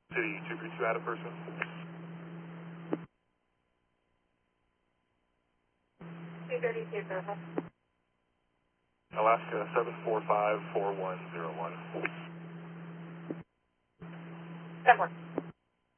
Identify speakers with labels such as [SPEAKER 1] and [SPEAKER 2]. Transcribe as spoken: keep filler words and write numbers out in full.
[SPEAKER 1] City two three two, add a person.
[SPEAKER 2] two thirty-two, Purple.
[SPEAKER 1] Alaska seven four five four one zero one.
[SPEAKER 2] That works.